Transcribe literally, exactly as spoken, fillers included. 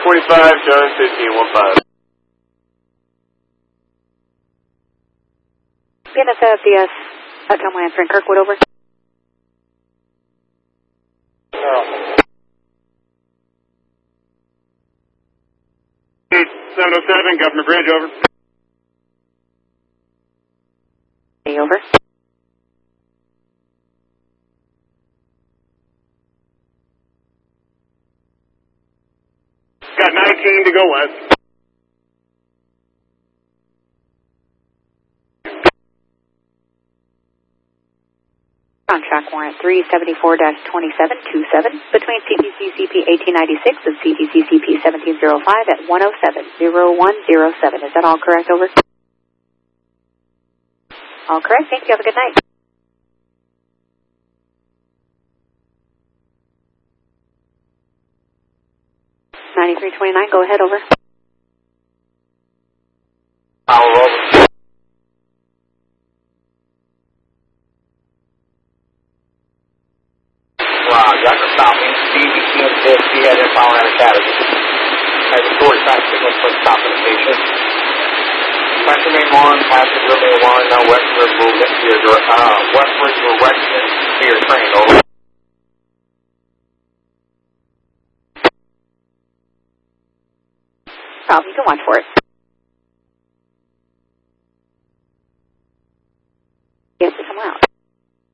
twenty-five, John fifteen, one five. B N S F D S, uh, come on, Frank Kirkwood, over. seven oh seven, Government Bridge, over. Hey, over. Got nineteen to go west. Contract warrant three seventy-four dash twenty-seven twenty-seven between C T C C P eighteen ninety-six and C T C C P seventeen oh five at one oh seven oh one oh seven. Is that all correct, over? All correct. Thank you. Have a good night. ninety-three twenty-nine, go ahead, over. Power over. Wow, Jack is stopping. C B C and D S C had their power out of Academy. Has a short track signal for stopping the station. Pressure main one, passenger main one, now westward movement to your, uh, westward direction to your train, over. Problem, you can watch for it.